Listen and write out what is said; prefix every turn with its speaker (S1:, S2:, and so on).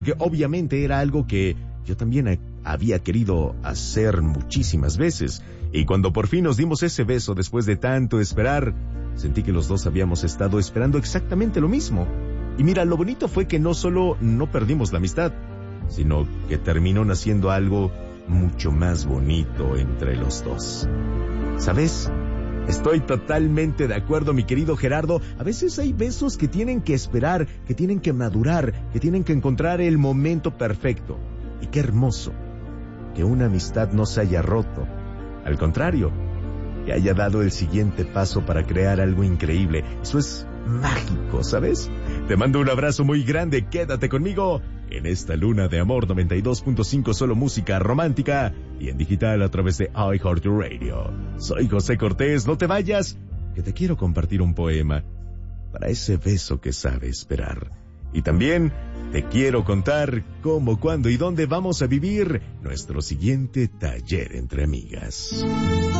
S1: Que obviamente era algo que yo también había querido hacer muchísimas veces. Y cuando por fin nos dimos ese beso después de tanto esperar, sentí que los dos habíamos estado esperando exactamente lo mismo. Y mira, lo bonito fue que no solo no perdimos la amistad, sino que terminó naciendo algo mucho más bonito entre los dos. ¿Sabes? Estoy totalmente de acuerdo, mi querido Gerardo. A veces hay besos que tienen que esperar, que tienen que madurar, que tienen que encontrar el momento perfecto. Y qué hermoso que una amistad no se haya roto. Al contrario, que haya dado el siguiente paso para crear algo increíble. Eso es mágico, ¿sabes? Te mando un abrazo muy grande. Quédate conmigo en esta luna de amor 92.5, solo música romántica y en digital a través de iHeartRadio. Soy José Cortés, no te vayas, que te quiero compartir un poema para ese beso que sabe esperar. Y también te quiero contar cómo, cuándo y dónde vamos a vivir nuestro siguiente taller entre amigas.